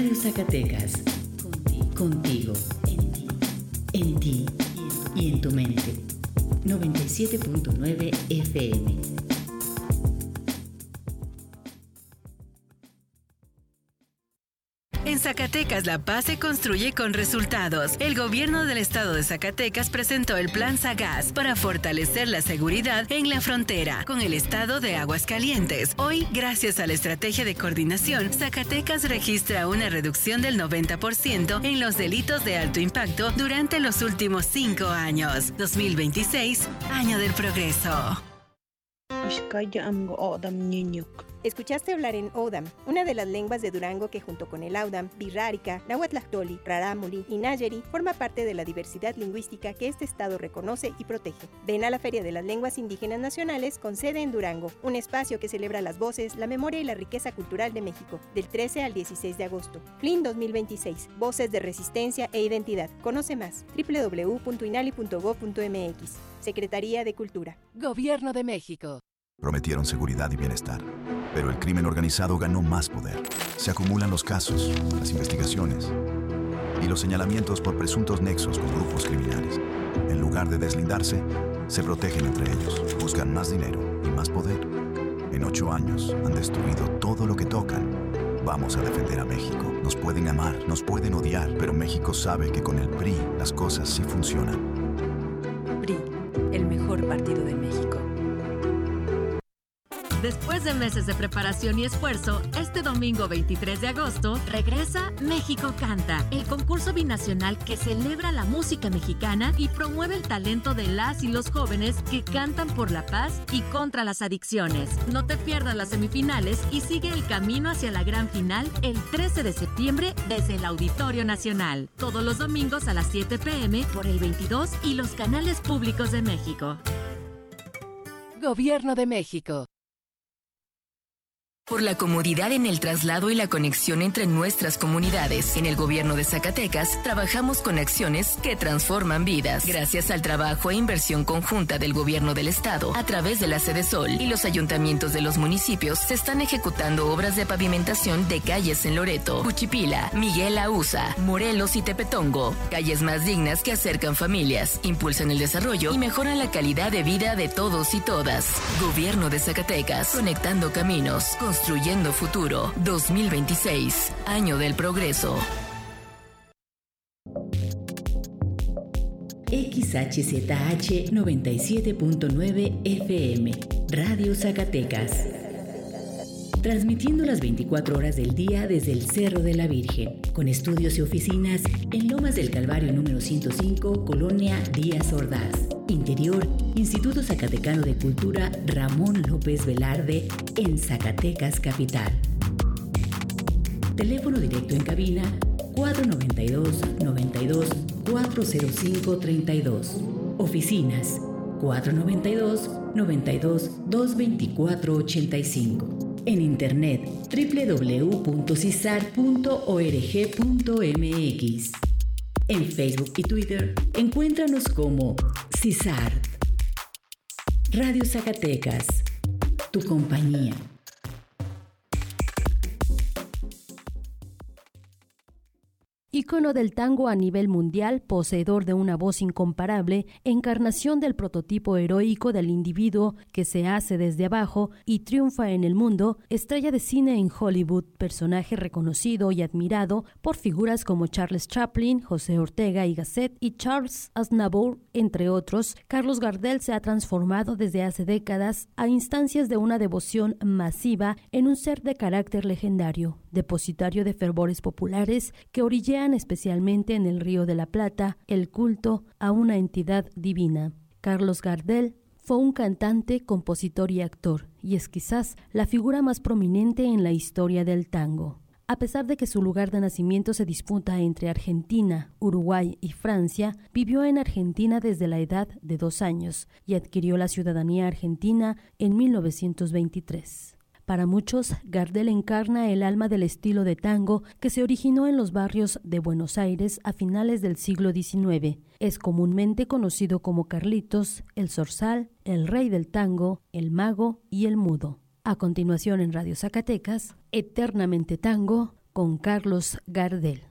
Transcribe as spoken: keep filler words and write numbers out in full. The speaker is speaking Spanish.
Radio Zacatecas, contigo, en ti, en ti y en tu mente. noventa y siete punto nueve F M. En Zacatecas, la paz se construye con resultados. El gobierno del estado de Zacatecas presentó el Plan Sagaz para fortalecer la seguridad en la frontera con el estado de Aguascalientes. Hoy, gracias a la estrategia de coordinación, Zacatecas registra una reducción del noventa por ciento en los delitos de alto impacto durante los últimos cinco años. dos mil veintiséis, año del progreso. Escuchaste hablar en Odam, una de las lenguas de Durango que junto con el Audam, Birrárica, Nahuatlactoli, Rarámuri y Nayeri forma parte de la diversidad lingüística que este estado reconoce y protege. Ven a la Feria de las Lenguas Indígenas Nacionales con sede en Durango, un espacio que celebra las voces, la memoria y la riqueza cultural de México, del trece al dieciséis de agosto. F L I N dos mil veintiséis, Voces de Resistencia e Identidad. Conoce más, doble u doble u doble u punto inali punto gob punto m x. Secretaría de Cultura. Gobierno de México. Prometieron seguridad y bienestar, pero el crimen organizado ganó más poder. Se acumulan los casos, las investigaciones y los señalamientos por presuntos nexos con grupos criminales. En lugar de deslindarse, se protegen entre ellos, buscan más dinero y más poder. En ocho años han destruido todo lo que tocan. Vamos a defender a México. Nos pueden amar, nos pueden odiar, pero México sabe que con el P R I las cosas sí funcionan. P R I, el mejor partido de México. Después de meses de preparación y esfuerzo, este domingo veintitrés de agosto regresa México Canta, el concurso binacional que celebra la música mexicana y promueve el talento de las y los jóvenes que cantan por la paz y contra las adicciones. No te pierdas las semifinales y sigue el camino hacia la gran final el trece de septiembre desde el Auditorio Nacional. Todos los domingos a las siete p m por el veintidós y los canales públicos de México. Gobierno de México. Por la comodidad en el traslado y la conexión entre nuestras comunidades, en el gobierno de Zacatecas trabajamos con acciones que transforman vidas. Gracias al trabajo e inversión conjunta del gobierno del estado, a través de la Sedesol y los ayuntamientos de los municipios, se están ejecutando obras de pavimentación de calles en Loreto, Cuchipila, Miguel Ausa, Morelos y Tepetongo. Calles más dignas que acercan familias, impulsan el desarrollo y mejoran la calidad de vida de todos y todas. Gobierno de Zacatecas, conectando caminos, construyendo futuro. dos mil veintiséis, año del progreso. X H Z H noventa y siete punto nueve F M, Radio Zacatecas. Transmitiendo las veinticuatro horas del día desde el Cerro de la Virgen, con estudios y oficinas en Lomas del Calvario número ciento cinco, Colonia Díaz Ordaz. Interior, Instituto Zacatecano de Cultura Ramón López Velarde, en Zacatecas Capital. Teléfono directo en cabina cuatro noventa y dos, noventa y dos, cuatro cero cinco, treinta y dos. Oficinas cuatro noventa y dos, noventa y dos, doscientos veinticuatro, ochenta y cinco. En internet doble u doble u doble u punto cisar punto org punto m x. En Facebook y Twitter encuéntranos como Cisar. Radio Zacatecas, tu compañía. Ícono del tango a nivel mundial, poseedor de una voz incomparable, encarnación del prototipo heroico del individuo que se hace desde abajo y triunfa en el mundo, estrella de cine en Hollywood, personaje reconocido y admirado por figuras como Charles Chaplin, José Ortega y Gasset y Charles Aznavour, entre otros, Carlos Gardel se ha transformado desde hace décadas a instancias de una devoción masiva en un ser de carácter legendario, depositario de fervores populares que orillean especialmente en el Río de la Plata el culto a una entidad divina. Carlos Gardel fue un cantante, compositor y actor, y es quizás la figura más prominente en la historia del tango. A pesar de que su lugar de nacimiento se disputa entre Argentina, Uruguay y Francia, vivió en Argentina desde la edad de dos años y adquirió la ciudadanía argentina en mil novecientos veintitrés. Para muchos, Gardel encarna el alma del estilo de tango que se originó en los barrios de Buenos Aires a finales del siglo diecinueve. Es comúnmente conocido como Carlitos, el Zorzal, el Rey del Tango, el Mago y el Mudo. A continuación en Radio Zacatecas, Eternamente Tango, con Carlos Gardel.